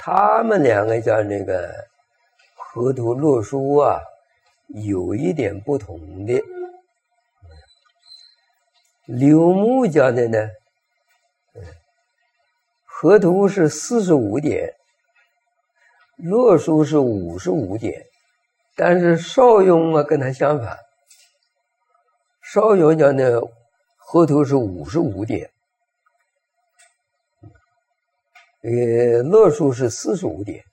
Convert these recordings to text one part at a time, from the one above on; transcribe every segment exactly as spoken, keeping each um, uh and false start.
他们两个讲那个河图洛书啊，有一点不同的。柳木讲的呢，河图是四十五点，洛书是五十五点，但是邵雍啊跟他相反，邵雍讲的河图是五十五点，呃，洛书是四十五点。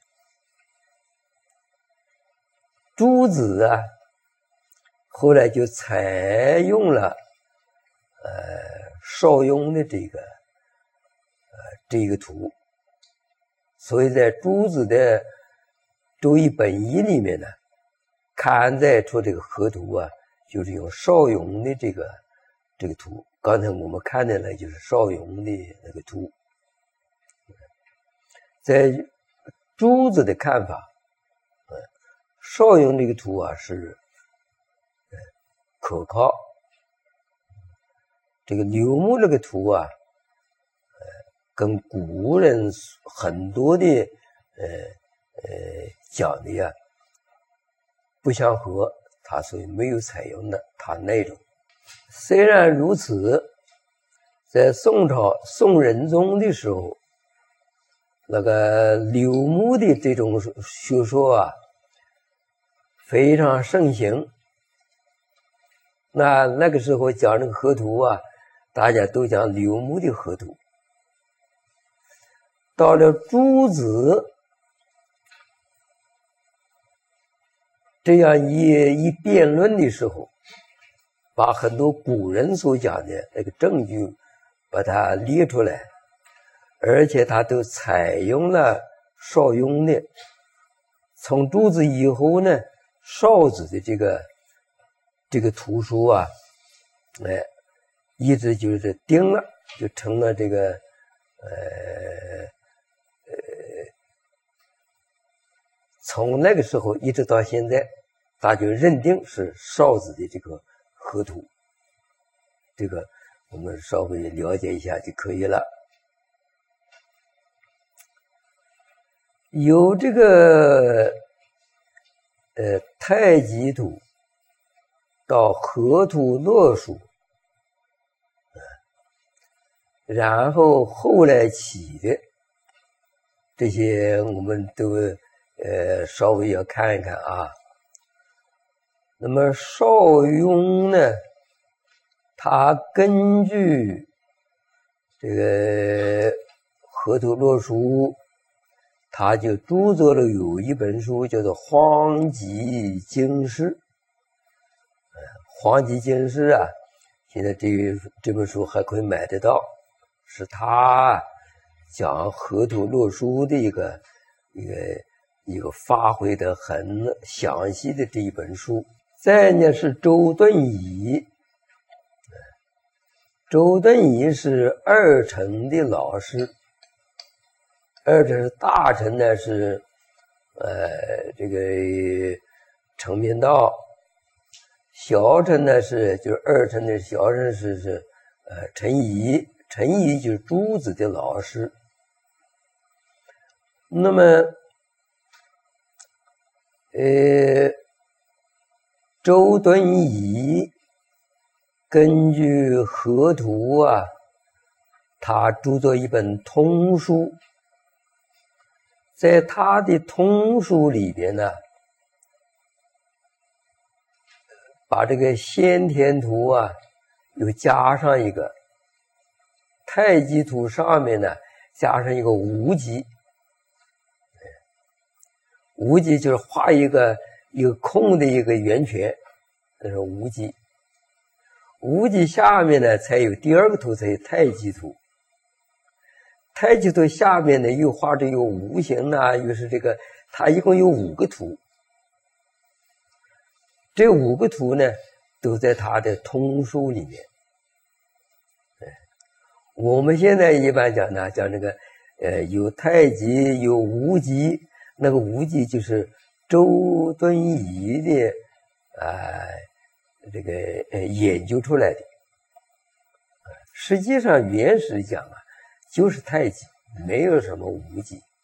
朱子啊，后来就采用了呃邵雍的这个呃这个图，所以在朱子的《周易本义》里面呢，刊载出这个河图啊，就是用邵雍的这个这个图。刚才我们看的呢，就是邵雍的那个图。在朱子的看法，呃，邵雍这个图啊是呃可靠。这个柳木这个图啊，呃，跟古人很多的呃呃讲的呀不相合，他所以没有采用的他那种。虽然如此，在宋朝宋仁宗的时候，那个柳木的这种学说啊非常盛行。那那个时候讲这个河图啊，大家都讲柳木的河图。到了朱子这样一一辩论的时候，把很多古人所讲的那个证据把它列出来，而且他都采用了邵雍的。从朱子以后呢，邵子的这个这个图书啊，哎，一直就是定了，就成了这个呃呃，从那个时候一直到现在，大家就认定是邵子的这个河图。这个我们稍微了解一下就可以了。有这个呃太极图到河图洛书，然后后来起的这些我们都呃稍微要看一看啊。那么邵雍呢，他根据这个河图洛书，他就著作了有一本书叫做《荒极经世》。荒极经世啊，现在这这本书还可以买得到，是他讲河图洛书的一个一个一个发挥的很详细的这一本书。再呢是周敦颐，周敦颐是二程的老师，二程是大程呢是呃这个程明道，小程呢是就是二程的小程是是呃陈颐，陈颐就是朱子的老师。那么呃周敦颐根据河图啊，他著作一本通书。在他的通书里边呢，把这个先天图啊又加上一个太极图，上面呢加上一个无极。无极就是画一个一个空的一个圆圈，那是无极。无极下面呢才有第二个图，才有太极图。太极图下面呢又画着有无形啊，又是这个，它一共有五个图。这五个图呢都在它的通书里面。我们现在一般讲呢，讲这个呃有太极有无极，那个无极就是周敦颐的呃这个呃研究出来的。实际上原始讲啊就是太极，没有什么无极。